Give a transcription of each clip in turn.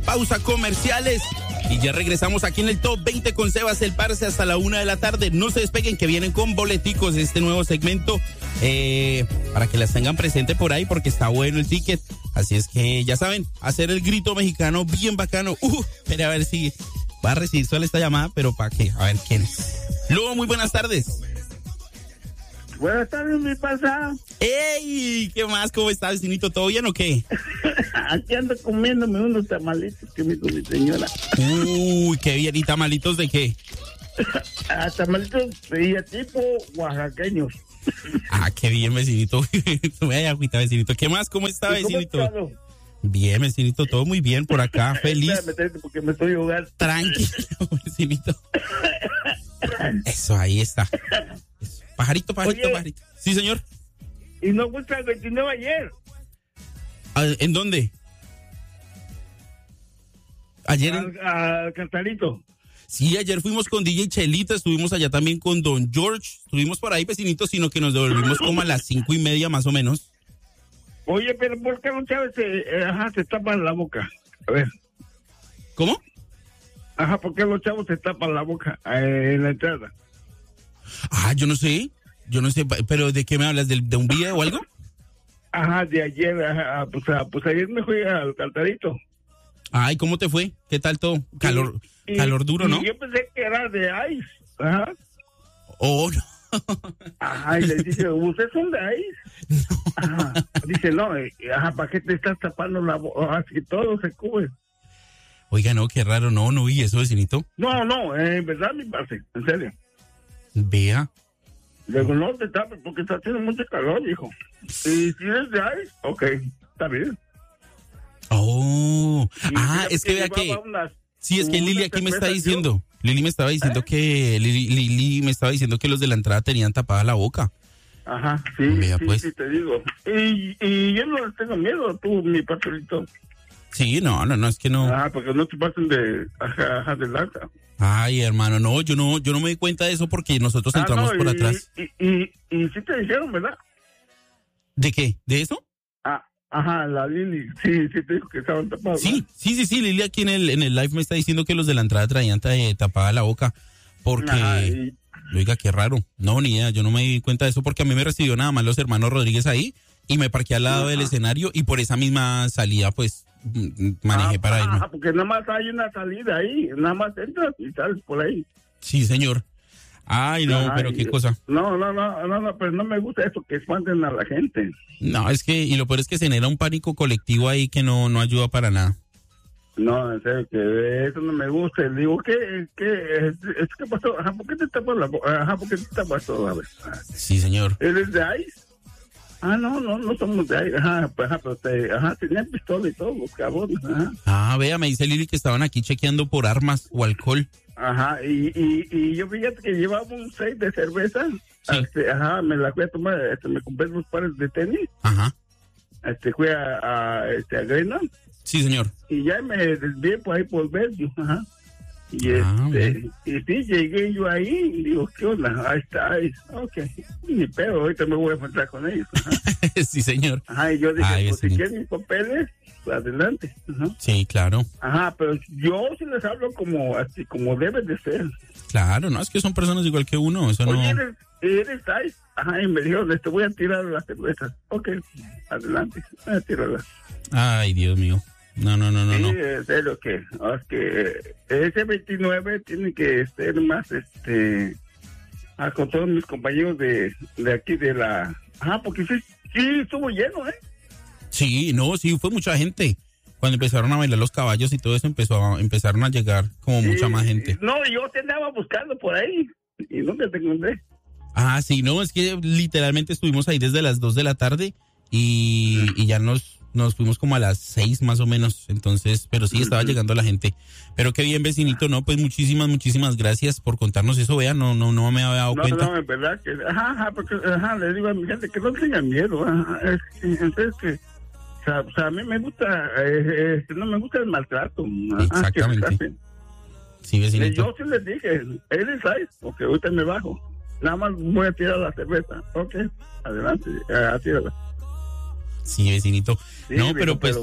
pausa comerciales. Y ya regresamos aquí en el Top 20 con Sebas el Parce hasta la 1 de la tarde. No se despeguen que vienen con boleticos este nuevo segmento para que las tengan presente por ahí porque está bueno el ticket. Así es que ya saben, hacer el grito mexicano bien bacano. Espera a ver si va a recibir solo esta llamada, pero ¿para qué? A ver quién es. Luego, muy buenas tardes. Buenas tardes, mi pasado. ¡Ey! ¿Qué más? ¿Cómo estás, vecinito? ¿Todo bien o qué? Aquí ando comiéndome unos tamalitos que me hizo mi señora. Uy, qué bien. ¿Y tamalitos de qué? Tamalitos de tipo oaxaqueños. Ah, qué bien, vecinito. Ay, agüita, vecinito. ¿Qué más? ¿Cómo está, vecinito? Bien, vecinito, todo muy bien por acá, feliz. Espérame, porque me estoy ahogando. Tranquilo, vecinito. Eso, ahí está. Eso. Pajarito. Oye, Pajarito. Sí, señor. ¿Y no fuiste al 29 ayer? ¿En dónde? Ayer. Al Cantarito. Sí, ayer fuimos con DJ Chelita, estuvimos allá también con Don George, estuvimos por ahí, vecinito, sino que nos devolvimos como a las 5:30 más o menos. Oye, pero ¿por qué los chavos se tapan la boca? A ver. ¿Cómo? Ajá, ¿por qué los chavos se tapan la boca en la entrada? Ah, yo no sé, pero ¿de qué me hablas? ¿De un video o algo? Ajá, de ayer, ajá, pues ayer me fui al Cantarito. Ay, ¿cómo te fue? ¿Qué tal todo? Calor duro, ¿no? Yo pensé que era de Ice. Ajá. Oh, no. Ajá, y le dice, ¿ustedes son de Ice? No. Ajá. Dice, no, ajá, ¿para qué te estás tapando la boca? Así todo se cubre. Oiga, no, qué raro, no, ¿y eso, vecinito? No, en verdad, mi parce, en serio. Vea. Luego no te tapes porque está haciendo mucho calor, hijo. Y si eres de Ice, ok, está bien. Oh, Y es que vea que... Sí, es que Lili aquí me está diciendo. Lili me estaba diciendo que... Lili me estaba diciendo que los de la entrada tenían tapada la boca. Ajá, sí, vea, sí, pues. sí, te digo. Y yo no les tengo miedo, tú, mi pastorito. Sí, no, es que no. Ah, porque no te pasen de lanza. Ay, hermano, no, yo no me di cuenta de eso porque nosotros entramos por atrás. Y sí te dijeron, ¿verdad? ¿De qué? ¿De eso? Ajá, la Lili, sí te dijo que estaban tapados. Sí, Lili aquí en el live me está diciendo que los de la entrada traían tapada la boca porque... Ajá, oiga, qué raro. No, ni idea, yo no me di cuenta de eso porque a mí me recibió nada más los hermanos Rodríguez ahí y me parqué al lado del escenario y por esa misma salida, pues, manejé para irme. Ajá, porque nada más hay una salida ahí, nada más entras y sales por ahí. Sí, señor. Ay, no, pero qué cosa. No, pero no me gusta eso, que espanten a la gente. No, es que, y lo peor es que se genera un pánico colectivo ahí que no ayuda para nada. No, en serio, que eso no me gusta. Le digo, ¿qué pasó? Ajá, ¿por qué te tapas la boca? Ajá, ¿por qué te tapas todo? A ver. Sí, señor. ¿Eres de Ice? No somos de Ice. Ajá, pero tenían pistola y todo, los cabrones. Ajá. Vea, me dice Lili que estaban aquí chequeando por armas o alcohol. Ajá, y yo fíjate que llevaba un 6 de cerveza. Sí. Me la fui a tomar, me compré 2 pares de tenis. Ajá. Fui a Grena. Sí, señor. Y ya me desvié por ahí por Belgio. Ajá. Y sí, llegué yo ahí y digo, ¿qué onda? Ahí está, ok, ni pedo, ahorita me voy a enfrentar con ellos. Ajá. Sí, señor. Ajá, y yo dije, pues si quieren mis papeles, pues adelante. Ajá. Sí, claro. Ajá, pero yo sí les hablo como debe de ser. Claro, no, es que son personas igual que uno, eso Oye, no... ¿eres Ice? Ajá, y me dijeron, te voy a tirar las cervezas. Ok, adelante, voy a tirarlas. Ay, Dios mío. No. Sí, en serio que, es que ese 29 tiene que ser más, con todos mis compañeros de aquí de la... Ajá, porque sí estuvo lleno, Sí, fue mucha gente. Cuando empezaron a bailar los caballos y todo eso, empezaron a llegar como mucha más gente. No, yo te andaba buscando por ahí y nunca te encontré. Ah, sí, no, es que literalmente estuvimos ahí desde las 2 de la tarde y ya nos fuimos como a las 6 más o menos, entonces, pero sí estaba llegando la gente. Pero qué bien, vecinito, no, pues muchísimas gracias por contarnos eso, vea, no me había dado cuenta. No, en verdad que, porque, le digo a mi gente que no tengan miedo, entonces que, o sea, a mí me gusta, no me gusta el maltrato. Exactamente. Sí, vecinito. Yo sí les dije, ¿eres Ice? Porque ahorita me bajo. Nada más voy a tirar la cerveza. Ok, adelante, tírala. Sí, vecinito. Sí, no, pero pues...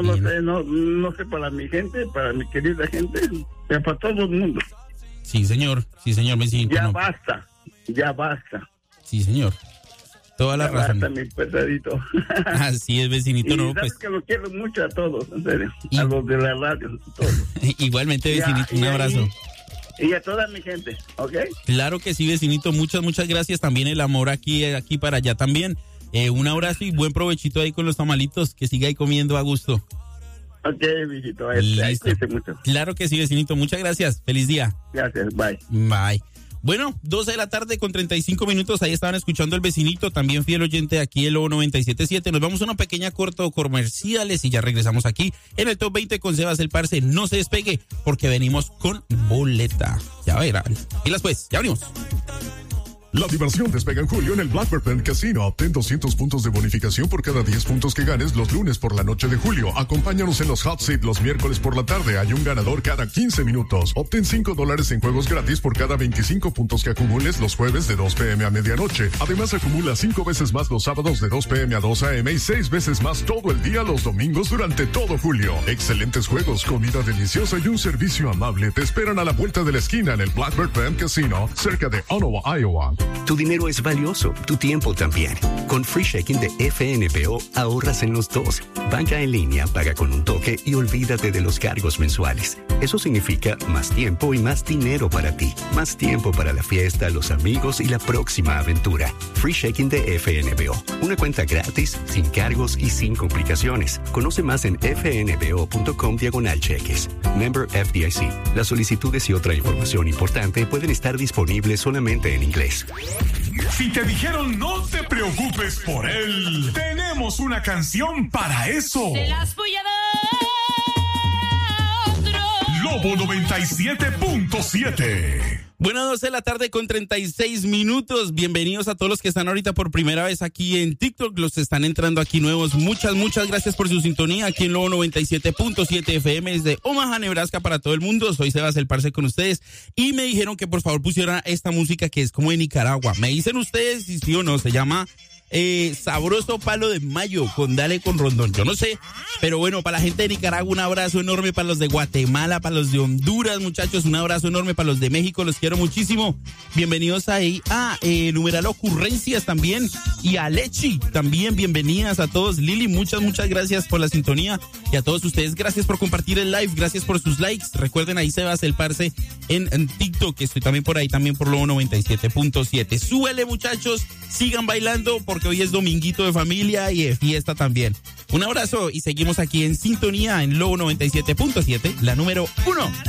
no sé, para mi gente, para mi querida gente, pero para todo el mundo. Sí, señor, vecinito. Ya basta. Sí, señor. Toda la razón. Basta, mi pesadito. Así es, vecinito, y no, sabes pues. que lo quiero mucho a todos, en serio. A los de la radio, todos. Igualmente, vecinito, un abrazo. Y a toda mi gente, ¿ok? Claro que sí, vecinito, muchas gracias. También el amor aquí para allá también. Un abrazo y buen provechito ahí con los tamalitos, que siga ahí comiendo a gusto. Ok, viejito, listo. Mucho. Claro que sí, vecinito, muchas gracias. Feliz día. Gracias, bye. Bye. Bueno, 12 de la tarde con 35 minutos, ahí estaban escuchando el vecinito, también fiel oyente aquí el Lobo 97.7. Nos vamos a una pequeña corto comerciales y ya regresamos aquí en el Top 20 con Sebas el Parce. No se despegue porque venimos con boleta. Ya verán. Y pues, ya venimos. La diversión despega en julio en el Blackbird Pen Casino. Obtén 200 puntos de bonificación por cada 10 puntos que ganes los lunes por la noche de julio. Acompáñanos en los Hot Seat los miércoles por la tarde. Hay un ganador cada 15 minutos. Obtén $5 en juegos gratis por cada 25 puntos que acumules los jueves de 2 p.m. a medianoche. Además, acumula 5 veces más los sábados de 2 p.m. a 2 a.m. y 6 veces más todo el día los domingos durante todo julio. Excelentes juegos, comida deliciosa y un servicio amable te esperan a la vuelta de la esquina en el Blackbird Pen Casino, cerca de Ottawa, Iowa. Tu dinero es valioso, tu tiempo también. Con Free Checking de FNBO ahorras en los dos. Banca en línea, paga con un toque y olvídate de los cargos mensuales. Eso significa más tiempo y más dinero para ti. Más tiempo para la fiesta, los amigos y la próxima aventura. Free Checking de FNBO. Una cuenta gratis, sin cargos y sin complicaciones. Conoce más en fnbo.com/cheques. Member FDIC. Las solicitudes y otra información importante pueden estar disponibles solamente en inglés. Si te dijeron no te preocupes por él, tenemos una canción para eso. Se las voy a dar. Lobo 97.7. Bueno, 12 de la tarde con 36 minutos. Bienvenidos a todos los que están ahorita por primera vez aquí en TikTok. Los están entrando aquí nuevos. Muchas gracias por su sintonía aquí en Lobo 97.7 FM desde Omaha, Nebraska para todo el mundo. Soy Sebas el Parce con ustedes y me dijeron que por favor pusiera esta música que es como de Nicaragua. Me dicen ustedes si sí o no, se llama Sabroso Palo de Mayo con Dale con Rondón. Yo no sé, pero bueno, para la gente de Nicaragua un abrazo enorme, para los de Guatemala, para los de Honduras, muchachos, un abrazo enorme, para los de México, los quiero muchísimo. Bienvenidos ahí a numeral Ocurrencias también y a Lechi también, bienvenidas a todos. Lili, muchas gracias por la sintonía y a todos ustedes, gracias por compartir el live, gracias por sus likes. Recuerden, ahí Sebas el Parce en TikTok, que estoy también por ahí, también por Lobo 97.7. Súbele, muchachos, sigan bailando porque hoy es dominguito de familia y de fiesta también. Un abrazo y seguimos aquí en sintonía en Lobo 97.7, la número 1.